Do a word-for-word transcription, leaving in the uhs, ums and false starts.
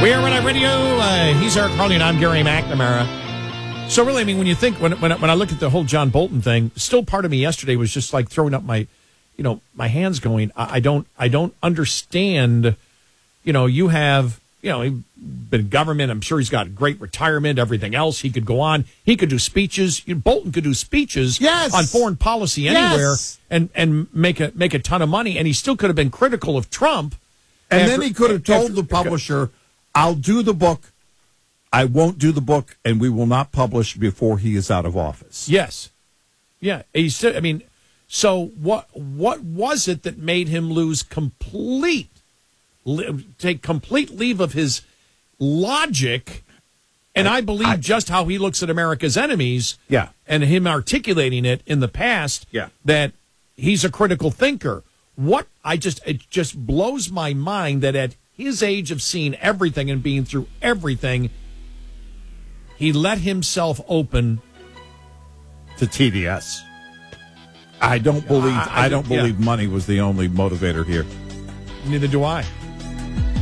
We are Red Eye Radio. Uh, he's Eric Harley, and I'm Gary McNamara. So really, I mean, when you think, when when I, when I look at the whole John Bolton thing, still part of me yesterday was just like throwing up my, you know, my hands going, I, I don't, I don't understand. You know, you have, you know, he's been in government. I'm sure he's got a great retirement, everything else. He could go on. He could do speeches. You know, Bolton could do speeches yes. on foreign policy anywhere yes. and, and make a make a ton of money. And he still could have been critical of Trump. And after, then he could have told after, the publisher, I'll do the book. I won't do the book, and we will not publish before he is out of office. Yes. Yeah. He said, I mean, so what what was it that made him lose complete, take complete leave of his logic? And I, I believe I, just how he looks at America's enemies. Yeah. And him articulating it in the past. Yeah. That he's a critical thinker. What I just, it just blows my mind that at his age of seeing everything and being through everything, he let himself open to T D S. I don't believe. I, I, I don't yeah. believe money was the only motivator here. Neither do I.